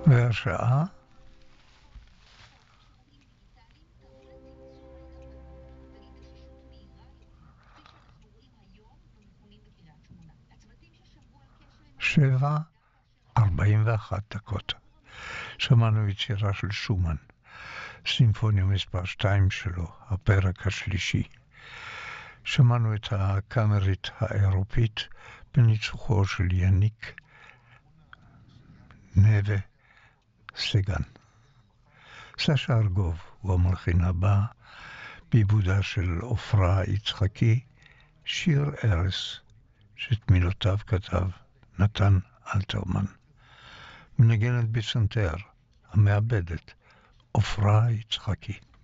והשעה? שבע 41 דקות. שמענו יצירה של שומן, סימפוניה מספר 2 שלו, הפרק השלישי. שמענו את הקאמרית האירופית בניצוחו של יניק נווה סגן. סשה ארגוב הוא המלחין הבא, בעיבודה של עופרה יצחקי, שיר ארס, שאת מילותיו כתב נתן אלתרמן. מנגנת בסנטר, המעבדת, עופרה יצחקי.